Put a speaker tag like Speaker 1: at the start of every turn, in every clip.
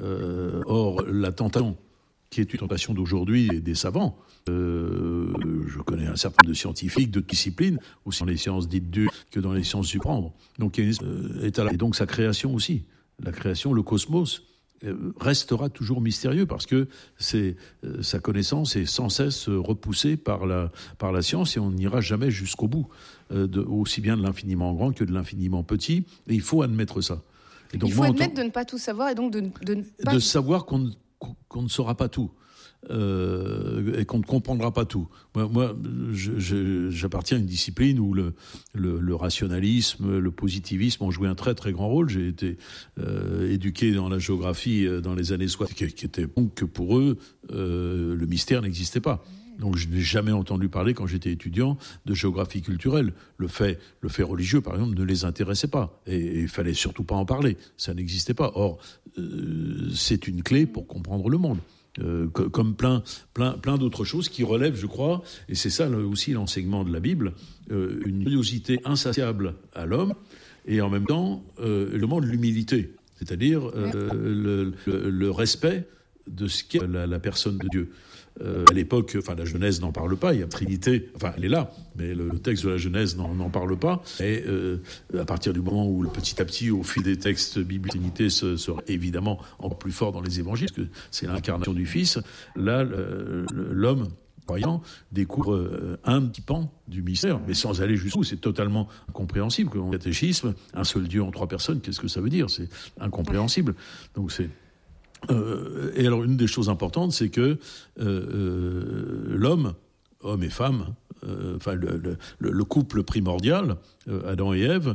Speaker 1: Or, la tentation, qui est une tentation d'aujourd'hui et des savants, je connais un certain nombre de scientifiques, de disciplines, aussi dans les sciences dites dures que dans les sciences du prendre. Donc, et donc sa création aussi. La création, le cosmos, restera toujours mystérieux parce que sa connaissance est sans cesse repoussée par la science et on n'ira jamais jusqu'au bout, aussi bien de l'infiniment grand que de l'infiniment petit. Et il faut admettre ça. Et donc,
Speaker 2: il faut admettre de ne pas tout savoir et donc de ne pas...
Speaker 1: De savoir qu'on ne saura pas tout. Et qu'on ne comprendra pas tout. Moi, j'appartiens à une discipline où le rationalisme, le positivisme ont joué un très très grand rôle. J'ai été éduqué dans la géographie dans les années 60, qui était donc que pour eux, le mystère n'existait pas. Donc je n'ai jamais entendu parler, quand j'étais étudiant, de géographie culturelle. Le fait religieux, par exemple, ne les intéressait pas. Et il fallait surtout pas en parler. Ça n'existait pas. Or, c'est une clé pour comprendre le monde. Comme plein d'autres choses qui relèvent, je crois, et c'est ça aussi l'enseignement de la Bible, une curiosité insatiable à l'homme, et en même temps, le moment de l'humilité, c'est-à-dire le respect de ce qu'est la personne de Dieu. À l'époque, la Genèse n'en parle pas, il y a Trinité, elle est là, mais le texte de la Genèse n'en parle pas. Et à partir du moment où petit à petit, au fil des textes bibliques, la Trinité sera évidemment encore plus fort dans les évangiles, parce que c'est l'incarnation du Fils, là, l'homme croyant découvre un petit pan du mystère, mais sans aller jusqu'où, c'est totalement incompréhensible. Dans le catéchisme, un seul Dieu en trois personnes, qu'est-ce que ça veut dire ? C'est incompréhensible. Donc c'est... et alors, une des choses importantes, c'est que l'homme, homme et femme, le couple primordial, Adam et Ève,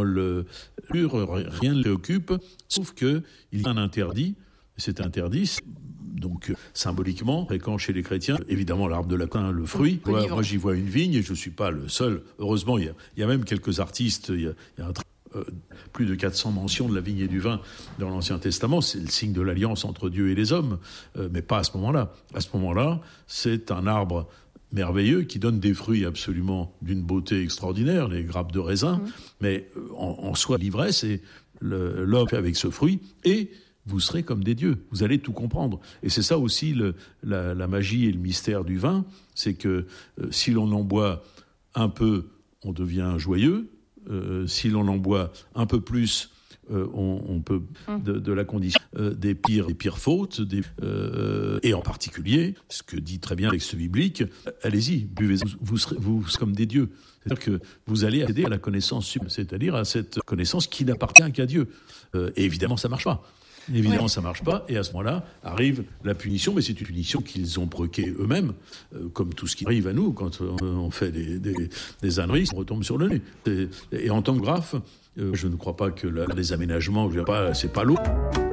Speaker 1: rien ne l'occupe, sauf qu'il y a un interdit. Cet interdit, donc symboliquement, fréquent chez les chrétiens, évidemment l'arbre de lapin, le fruit. Moi, j'y vois une vigne et je ne suis pas le seul. Heureusement, il y a même quelques artistes, il y a plus de 400 mentions de la vigne et du vin dans l'Ancien Testament. C'est le signe de l'alliance entre Dieu et les hommes, mais pas à ce moment-là. À ce moment-là, c'est un arbre merveilleux qui donne des fruits absolument d'une beauté extraordinaire, les grappes de raisin, mais en soi, l'ivresse, et l'homme fait avec ce fruit, et vous serez comme des dieux, vous allez tout comprendre. Et c'est ça aussi la magie et le mystère du vin, c'est que si l'on en boit un peu, on devient joyeux. Si l'on en boit un peu plus, on peut de la condition des pires fautes, et en particulier, ce que dit très bien le texte biblique, allez-y, buvez, vous serez comme des dieux. C'est-à-dire que vous allez accéder à la connaissance suprême, c'est-à-dire à cette connaissance qui n'appartient qu'à Dieu. Et évidemment, ça marche pas. Évidemment, ça marche pas, et à ce moment-là arrive la punition, mais c'est une punition qu'ils ont provoquée eux-mêmes, comme tout ce qui arrive à nous quand on fait des âneries, on retombe sur le nez. Et en tant que graphe, je ne crois pas que des aménagements, c'est pas l'eau.